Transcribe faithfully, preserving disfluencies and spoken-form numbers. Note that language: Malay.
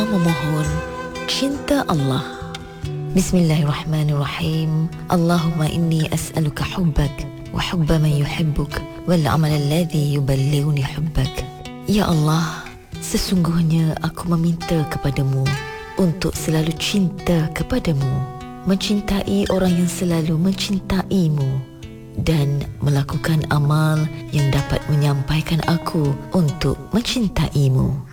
doa memohon cinta Allah. Bismillahirrahmanirrahim. Allahumma inni as'aluka hubbak wa hubba man yuhibbuk wal amal alladhi yuballighuni hubbak. Ya Allah, sesungguhnya aku meminta kepadamu untuk selalu cinta kepadamu, mencintai orang yang selalu mencintaimu, dan melakukan amal yang dapat menyampaikan aku untuk mencintaimu.